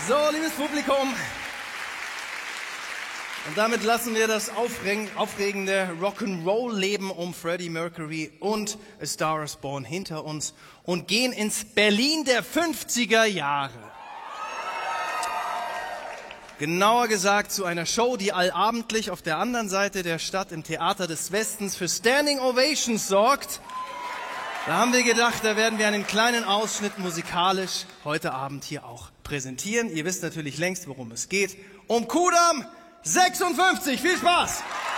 So, liebes Publikum, und damit lassen wir das aufregende Rock'n'Roll-Leben um Freddie Mercury und A Star Is Born hinter uns und gehen ins Berlin der 50er Jahre. Genauer gesagt zu einer Show, die allabendlich auf der anderen Seite der Stadt im Theater des Westens für Standing Ovations sorgt. Da haben wir gedacht, da werden wir einen kleinen Ausschnitt musikalisch heute Abend hier auch präsentieren. Ihr wisst natürlich längst, worum es geht. Um Kudamm 56. Viel Spaß!